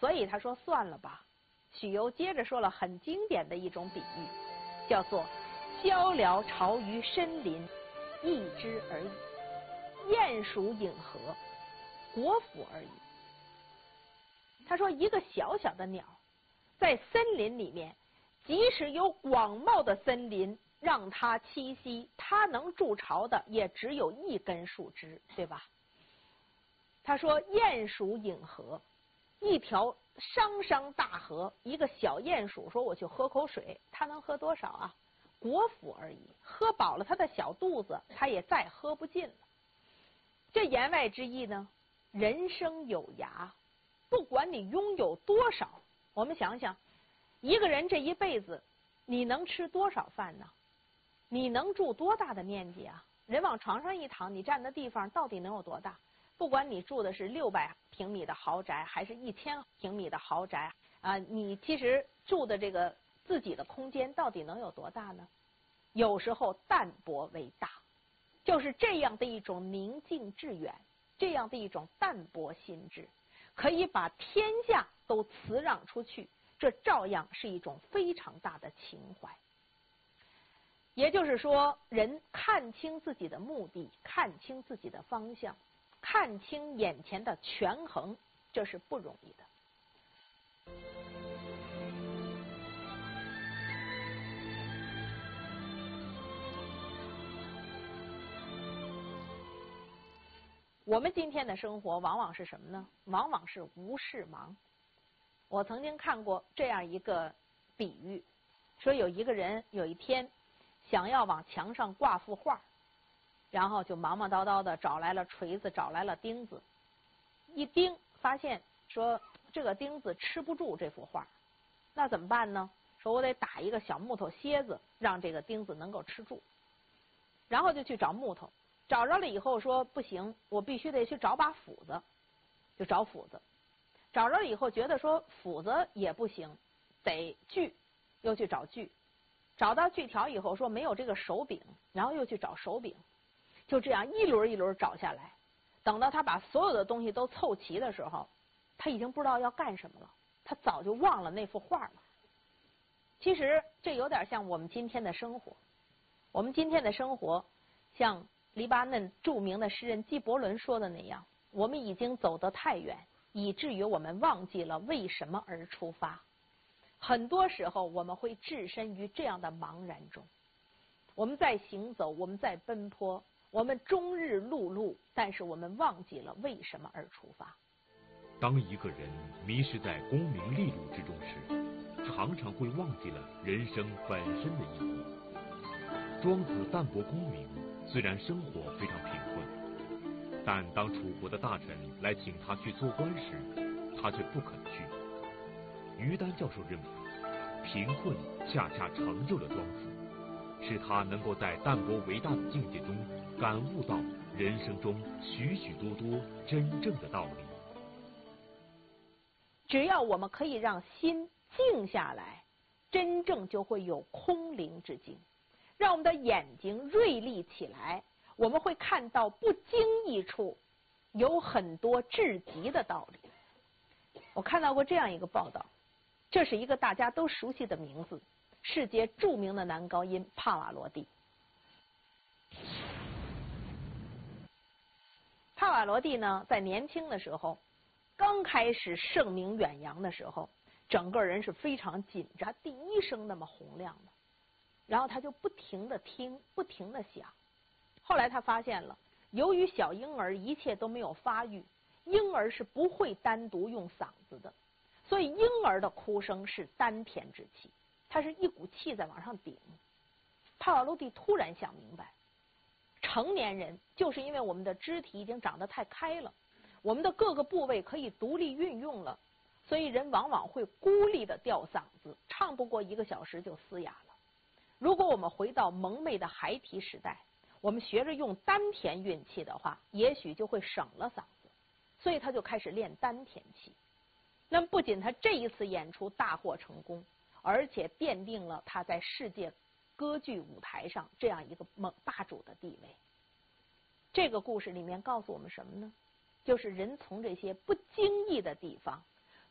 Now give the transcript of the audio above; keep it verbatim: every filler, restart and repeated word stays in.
所以他说算了吧。许攸接着说了很经典的一种比喻，叫做鹪鹩巢于深林，一只而已；鼹鼠饮河，国府而已。他说一个小小的鸟在森林里面，即使有广袤的森林让它栖息，它能筑巢的也只有一根树枝，对吧？他说鼹鼠饮河，一条汤汤大河，一个小鼹鼠说我去喝口水，它能喝多少啊？国府而已，喝饱了它的小肚子，它也再喝不进了。这言外之意呢，人生有涯，不管你拥有多少，我们想想，一个人这一辈子，你能吃多少饭呢？你能住多大的面积啊？人往床上一躺，你占的地方到底能有多大？不管你住的是六百平米的豪宅，还是一千平米的豪宅啊，你其实住的这个自己的空间到底能有多大呢？有时候淡泊为大，就是这样的一种宁静致远，这样的一种淡泊心智，可以把天下都辞让出去，这照样是一种非常大的情怀。也就是说，人看清自己的目的，看清自己的方向，看清眼前的权衡，这是不容易的。我们今天的生活往往是什么呢？往往是无事忙。我曾经看过这样一个比喻，说有一个人有一天想要往墙上挂幅画，然后就忙忙叨叨的找来了锤子，找来了钉子，一钉发现说这个钉子吃不住这幅画，那怎么办呢？说我得打一个小木头楔子，让这个钉子能够吃住。然后就去找木头，找着了以后说不行，我必须得去找把斧子，就找斧子。找着了以后觉得说斧子也不行，得锯，又去找锯。找到锯条以后说没有这个手柄，然后又去找手柄。就这样一轮一轮找下来，等到他把所有的东西都凑齐的时候，他已经不知道要干什么了，他早就忘了那幅画了。其实这有点像我们今天的生活。我们今天的生活像黎巴嫩著名的诗人纪伯伦说的那样，我们已经走得太远，以至于我们忘记了为什么而出发。很多时候我们会置身于这样的茫然中，我们在行走，我们在奔波，我们终日碌碌，但是我们忘记了为什么而出发。 当一个人迷失在功名利禄之中时，常常会忘记了人生本身的意义。庄子淡泊功名，虽然生活非常贫困，但当楚国的大臣来请他去做官时，他却不肯去。于丹教授认为，贫困恰恰成就了庄子，使他能够在淡泊为大的境界中感悟到人生中许许多多真正的道理。 只要我们可以让心静下来，真正就会有空灵之境，让我们的眼睛锐利起来，我们会看到不经意处有很多至极的道理。我看到过这样一个报道，这是一个大家都熟悉的名字，世界著名的男高音帕瓦罗蒂。帕瓦罗蒂呢，在年轻的时候，刚开始盛名远扬的时候，整个人是非常紧张，第一声那么洪亮的，然后他就不停地听，不停地想。后来他发现了，由于小婴儿一切都没有发育，婴儿是不会单独用嗓子的，所以婴儿的哭声是丹田之气，它是一股气在往上顶。帕瓦罗蒂突然想明白，成年人就是因为我们的肢体已经长得太开了，我们的各个部位可以独立运用了，所以人往往会孤立的吊嗓子，唱不过一个小时就嘶哑了。如果我们回到蒙昧的孩提时代，我们学着用丹田运气的话，也许就会省了嗓子，所以他就开始练丹田气。那么不仅他这一次演出大获成功，而且奠定了他在世界歌剧舞台上这样一个猛霸主的地位。这个故事里面告诉我们什么呢？就是人从这些不经意的地方